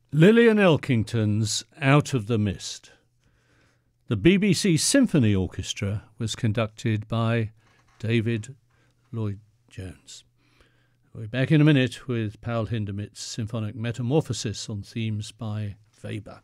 Lillian Elkington's Out of the Mist. The BBC Symphony Orchestra was conducted by David Lloyd-Jones. We're back in a minute with Paul Hindemith's Symphonic Metamorphosis on themes by Weber.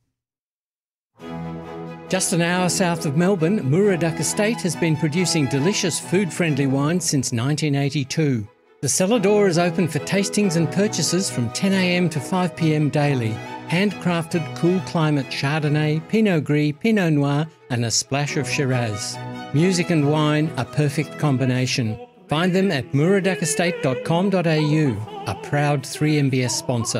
Just an hour south of Melbourne, Muraduck Estate has been producing delicious food-friendly wines since 1982. The cellar door is open for tastings and purchases from 10 a.m. to 5 p.m. daily. Handcrafted cool climate Chardonnay, Pinot Gris, Pinot Noir and a splash of Shiraz. Music and wine, a perfect combination. Find them at muraduckestate.com.au, a proud 3MBS sponsor.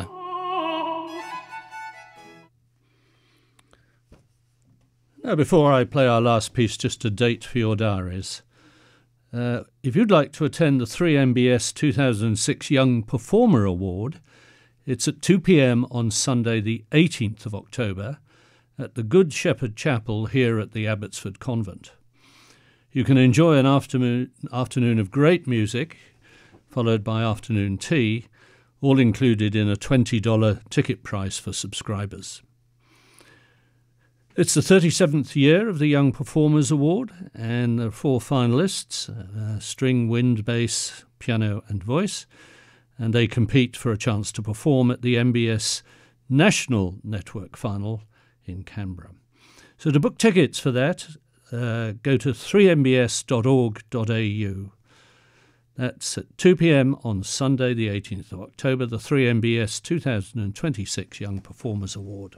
Now, before I play our last piece, just a date for your diaries. If you'd like to attend the 3MBS 2006 Young Performer Award, it's at 2 p.m. on Sunday the 18th of October at the Good Shepherd Chapel here at the Abbotsford Convent. You can enjoy an afternoon of great music, followed by afternoon tea, all included in a $20 ticket price for subscribers. It's the 37th year of the Young Performers Award, and there are 4 finalists, string, wind, bass, piano and voice, and they compete for a chance to perform at the MBS National Network Final in Canberra. So to book tickets for that, go to 3mbs.org.au. That's at 2 p.m. on Sunday the 18th of October, the 3MBS 2026 Young Performers Award.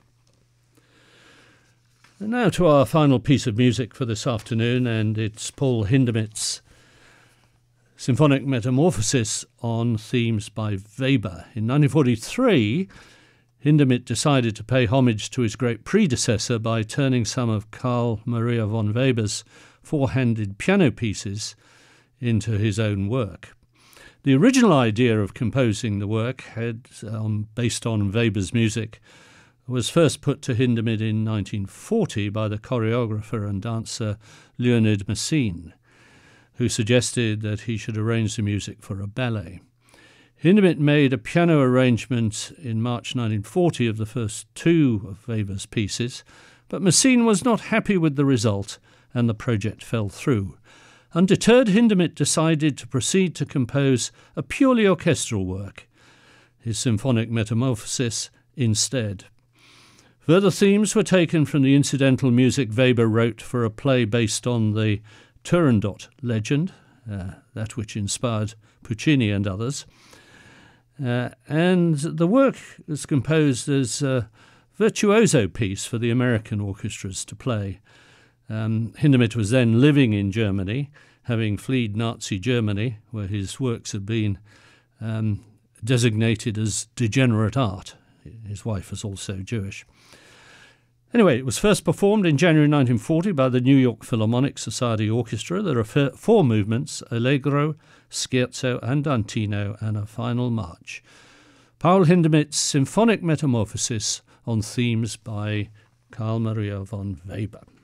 And now to our final piece of music for this afternoon, and it's Paul Hindemith's Symphonic Metamorphosis on themes by Weber. In 1943, Hindemith decided to pay homage to his great predecessor by turning some of Carl Maria von Weber's four-handed piano pieces into his own work. The original idea of composing the work, based on Weber's music, was first put to Hindemith in 1940 by the choreographer and dancer Leonid Messine, who suggested that he should arrange the music for a ballet. Hindemith made a piano arrangement in March 1940 of the first 2 of Weber's pieces, but Messine was not happy with the result and the project fell through. Undeterred, Hindemith decided to proceed to compose a purely orchestral work, his Symphonic Metamorphosis, instead. Further themes were taken from the incidental music Weber wrote for a play based on the Turandot legend, that which inspired Puccini and others. And the work was composed as a virtuoso piece for the American orchestras to play. Hindemith was then living in Germany, having fled Nazi Germany, where his works had been designated as degenerate art. His wife was also Jewish. Anyway, it was first performed in January 1940 by the New York Philharmonic Society Orchestra. There are 4 movements: Allegro, Scherzo, Andantino, and a final march. Paul Hindemith's Symphonic Metamorphosis on themes by Carl Maria von Weber.